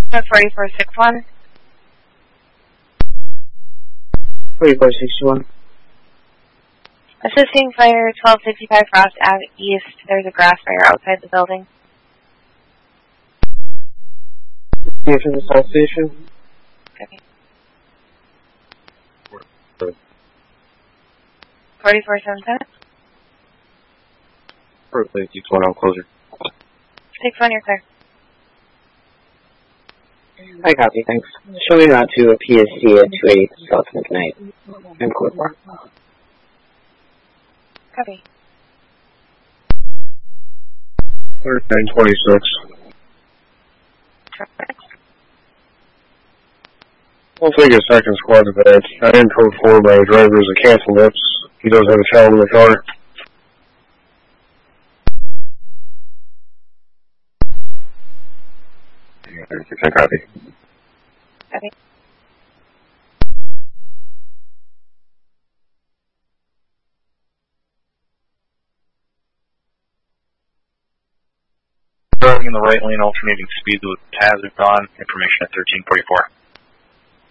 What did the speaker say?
4461. 4461. Assisting fire 1255 Frost Ave East. There's a grass fire outside the building. Here from the South Station. Okay. 4477. Perfect. 6-1 out closer. 6-1, you're clear. I copy, thanks. Show me route to a PSC at 280 South McKnight. And code 4. Copy. 3926. Correct. We'll take a second squad to that. I am code 4 by the driver is a cancel lips. He does have a child in the car. I copy. Copy. Driving in the right lane, alternating speeds with hazards on. Information at 1344.